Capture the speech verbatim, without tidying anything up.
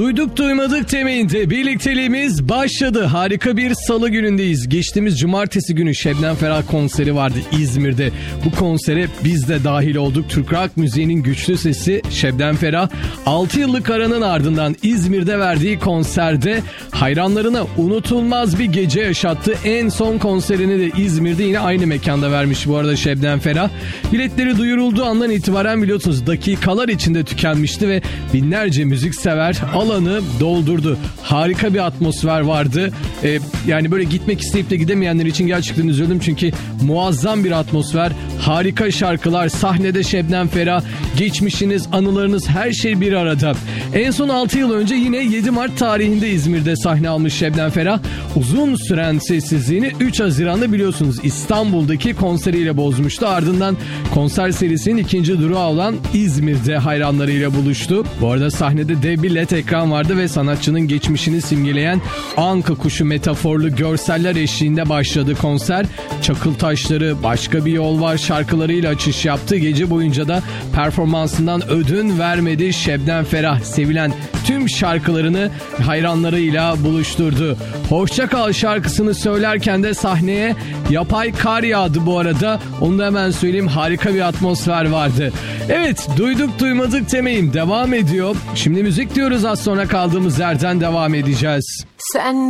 Duyduk duymadık demeyin de birlikteliğimiz başladı. Harika bir salı günündeyiz. Geçtiğimiz cumartesi günü Şebnem Ferah konseri vardı İzmir'de. Bu konsere biz de dahil olduk. Türk rock müziğinin güçlü sesi Şebnem Ferah altı yıllık aranın ardından İzmir'de verdiği konserde hayranlarına unutulmaz bir gece yaşattı. En son konserini de İzmir'de yine aynı mekanda vermiş bu arada Şebnem Ferah. Biletleri duyurulduğu andan itibaren biliyorsunuz dakikalar içinde tükenmişti ve binlerce müziksever alanı doldurdu. Harika bir atmosfer vardı. Ee, yani böyle gitmek isteyip de gidemeyenler için gerçekten üzüldüm çünkü muazzam bir atmosfer, harika şarkılar, sahnede Şebnem Ferah, geçmişiniz, anılarınız her şey bir arada. En son altı yıl önce yine yedi Mart tarihinde İzmir'de sahne almış Şebnem Ferah. Uzun süren sessizliğini üç Haziran'da biliyorsunuz İstanbul'daki konseriyle bozmuştu. Ardından konser serisinin ikinci durağı olan İzmir'de hayranlarıyla buluştu. Bu arada sahnede dev bir led ekran vardı ve sanatçının geçmişini simgeleyen anka kuşu metaforlu görseller eşliğinde başladı konser. Çakıl taşları, başka bir yol var şarkılarıyla açış yaptı. Gece boyunca da performansından ödün vermedi Şebnem Ferah. Sevilen tüm şarkılarını hayranlarıyla buluşturdu. Hoşça Kal şarkısını söylerken de sahneye yapay kar yağdı bu arada. Onu da hemen söyleyeyim, harika bir atmosfer vardı. Evet, duyduk duymadık demeyin devam ediyor. Şimdi müzik diyoruz, az sonra kaldığımız yerden devam edeceğiz. Sen